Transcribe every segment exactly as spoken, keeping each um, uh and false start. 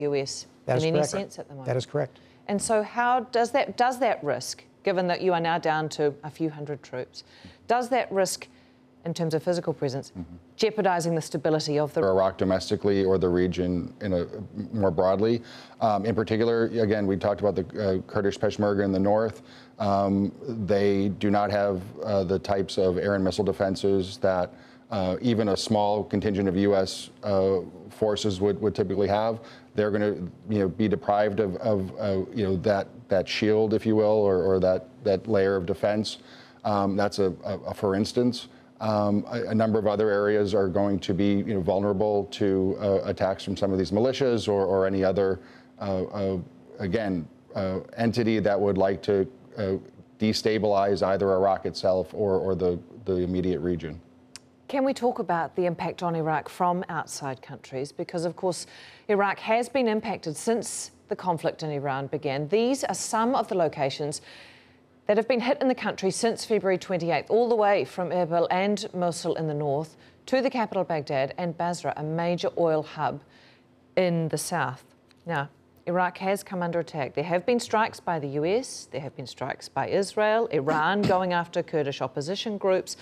U S That in is any correct. sense at the moment? That is correct. And so how does that, does that risk, given that you are now down to a few hundred troops, does that risk, in terms of physical presence, mm-hmm. jeopardising the stability of the... Iraq domestically or the region in a, more broadly? Um, in particular, again, we talked about the uh, Kurdish Peshmerga in the north. Um, they do not have uh, the types of air and missile defenses that uh, even a small contingent of U S uh, forces would, would typically have. They're going to, you know, be deprived of, of uh, you know, that that shield, if you will, or, or that that layer of defense. Um, that's a, a, a for instance. Um, a, a number of other areas are going to be, you know, vulnerable to uh, attacks from some of these militias or, or any other, uh, uh, again, uh, entity that would like to uh, destabilize either Iraq itself or, or the, the immediate region. Can we talk about the impact on Iraq from outside countries? Because, of course, Iraq has been impacted since the conflict in Iran began. These are some of the locations that have been hit in the country since February twenty-eighth, all the way from Erbil and Mosul in the north to the capital Baghdad and Basra, a major oil hub in the south. Now, Iraq has come under attack. There have been strikes by the U S, there have been strikes by Israel, Iran going after Kurdish opposition groups.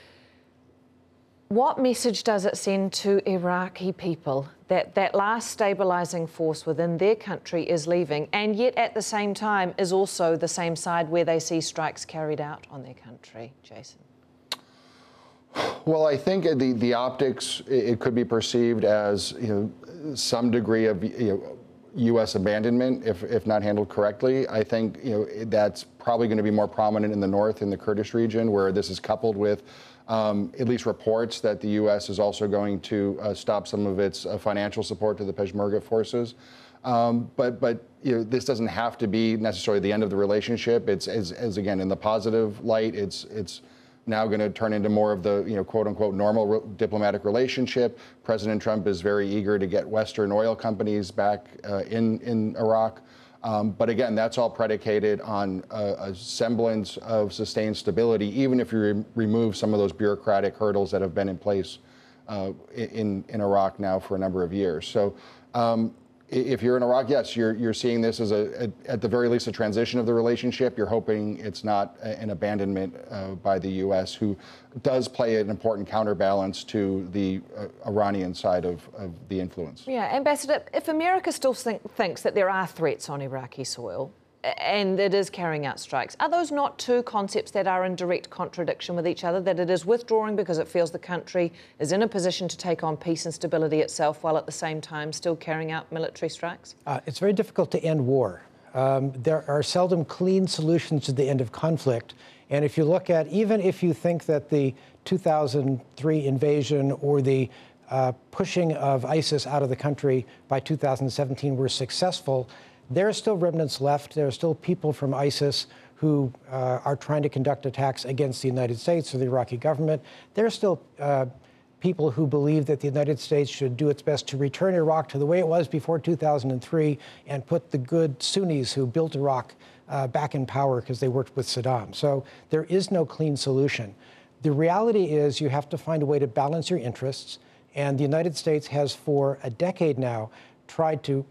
What message does it send to Iraqi people that that last stabilising force within their country is leaving, and yet at the same time is also the same side where they see strikes carried out on their country? Jason. Well, I think the, the optics, it could be perceived as, you know, some degree of, you know, U S abandonment, if, if not handled correctly. I think, you know, that's probably going to be more prominent in the north, in the Kurdish region, where this is coupled with um, at least reports that the U S is also going to uh, stop some of its uh, financial support to the Peshmerga forces. Um, but, but you know, this doesn't have to be necessarily the end of the relationship. It's, as, as again, in the positive light, it's, it's now going to turn into more of the, you know, quote unquote, normal re diplomatic relationship. President Trump is very eager to get Western oil companies back uh, in, in Iraq. Um, but again, that's all predicated on a, a semblance of sustained stability, even if you re remove some of those bureaucratic hurdles that have been in place uh, in, in Iraq now for a number of years. So um, if you're in Iraq, yes, you're, you're seeing this as, a, a, at the very least, a transition of the relationship. You're hoping it's not an abandonment uh, by the U S, who does play an important counterbalance to the uh, Iranian side of, of the influence. Yeah, Ambassador, if America still think, thinks that there are threats on Iraqi soil and it is carrying out strikes, are those not two concepts that are in direct contradiction with each other, that it is withdrawing because it feels the country is in a position to take on peace and stability itself while at the same time still carrying out military strikes? Uh, it's very difficult to end war. Um, there are seldom clean solutions to the end of conflict. And if you look at, even if you think that the two thousand three invasion or the uh, pushing of ISIS out of the country by two thousand seventeen were successful, there are still remnants left. There are still people from ISIS who uh, are trying to conduct attacks against the United States or the Iraqi government. There are still uh, people who believe that the United States should do its best to return Iraq to the way it was before two thousand three and put the good Sunnis who built Iraq uh, back in power because they worked with Saddam. So there is no clean solution. The reality is you have to find a way to balance your interests, and the United States has for a decade now tried to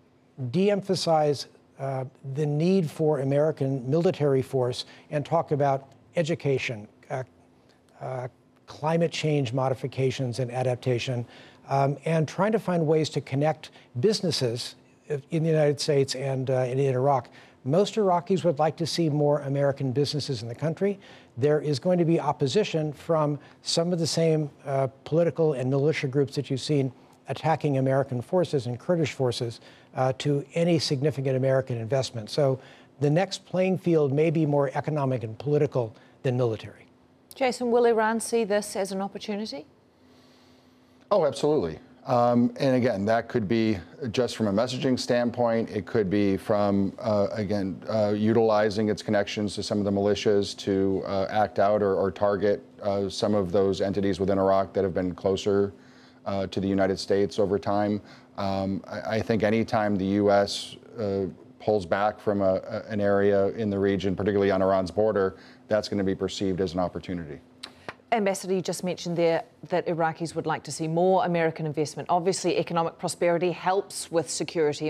de-emphasize uh, the need for American military force and talk about education, uh, uh, climate change modifications and adaptation, um, and trying to find ways to connect businesses in the United States and, uh, and in Iraq. Most Iraqis would like to see more American businesses in the country. There is going to be opposition from some of the same uh, political and militia groups that you've seen attacking American forces and Kurdish forces uh, to any significant American investment. So the next playing field may be more economic and political than military. Jason, will Iran see this as an opportunity? Oh, absolutely. Um, and again, that could be just from a messaging standpoint. It could be from, uh, again, uh, utilizing its connections to some of the militias to uh, act out or, or target uh, some of those entities within Iraq that have been closer uh, to the United States over time. Um, I, I think anytime the U S uh, pulls back from a, a, an area in the region, particularly on Iran's border, that's going to be perceived as an opportunity. Ambassador, you just mentioned there that Iraqis would like to see more American investment. Obviously, economic prosperity helps with security